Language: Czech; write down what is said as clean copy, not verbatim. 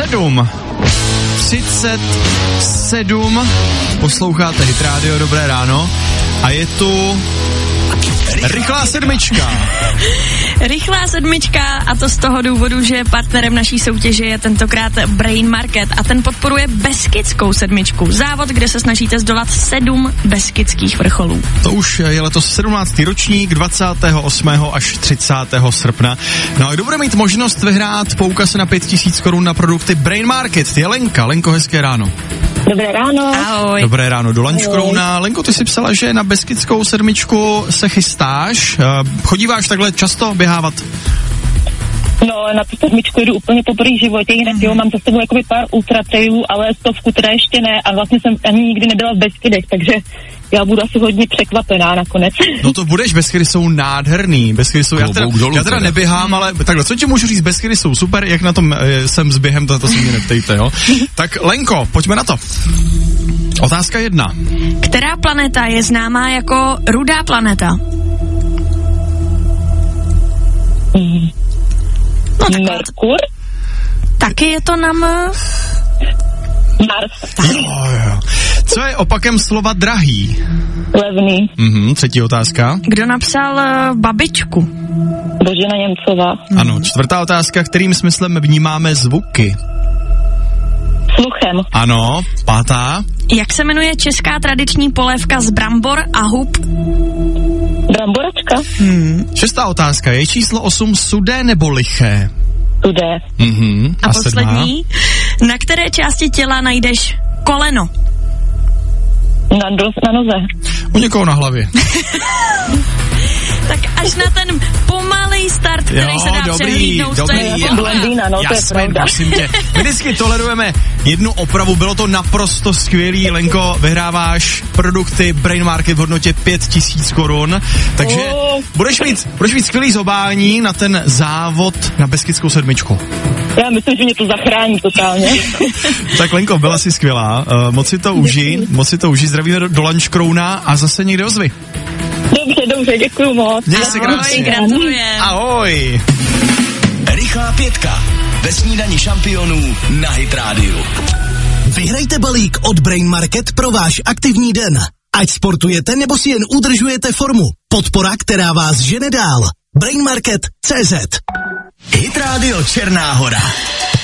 7:37. Posloucháte Hit Radio, dobré ráno. A je tu rychlá sedmička. Rychlá sedmička, a to z toho důvodu, že partnerem naší soutěže je tentokrát Brain Market a ten podporuje Beskidskou sedmičku. Závod, kde se snažíte zdolat 7 beskydských vrcholů. To už je letos 17. ročník, 28. až 30. srpna. No a kdo bude mít možnost vyhrát poukaz na 5000 korun na produkty Brain Market? Je Lenka. Lenko, hezké ráno. Dobré ráno. Ahoj. Dobré ráno, do Lunchcrowna. Lenko, ty jsi psala, že na Beskidskou sedmičku se chystáš. Chodíváš takhle často běhávat? No, na tu sedmičku jdu úplně poprvé v životě, jinak jo, mám za sebou jakoby pár ultra trailů, ale 100 teda ještě ne a vlastně jsem ani nikdy nebyla v Beskydech, takže já budu asi hodně překvapená nakonec. No to budeš, Beskydy jsou nádherný, Beskydy jsou, já teda neběhám, ale takhle, co ti můžu říct, Beskydy jsou super, jak na tom jsem s během, to se mě neptejte, jo. Tak Lenko, pojďme na to. Otázka 1. Která planeta je známá jako rudá planeta? No, Merkur? Taky je to na Mars. Jo. Co je opakem slova drahý? Levný. Třetí otázka. Kdo napsal Babičku? Božena Němcová. Ano, čtvrtá otázka, kterým smyslem vnímáme zvuky? Sluchem. Ano, pátá. Jak se jmenuje česká tradiční polévka z brambor a hub? Bramboračka. Šestá otázka, je číslo 8 sudé nebo liché? Sudé. A poslední, na které části těla najdeš koleno? Na noze. U někoho na hlavě. Tak až na ten pomalej start, který se dá přehlídnout. Dobrý, blondýna, no, to je pravda. Prosím tě. My vždycky tolerujeme jednu opravu, bylo to naprosto skvělý. Lenko, vyhráváš produkty Brain Market v hodnotě 5000 korun, takže budeš mít skvělý zobání na ten závod na Beskidskou sedmičku. Já myslím, že mě to zachrání totálně. Tak Lenko, byla jsi skvělá, moc si to užij, zdravíme do Lunchcrowna a zase někde ozvi. Dobře, děkuju moc. Měj se krásně. Gratulujem. Ahoj. Rychlá pětka ve snídani šampionů na Hit Radio. Vyhrajte balík od Brain Market pro váš aktivní den. Ať sportujete nebo si jen udržujete formu. Podpora, která vás žene dál. Brain Market CZ. Hit Radio Černá Hora.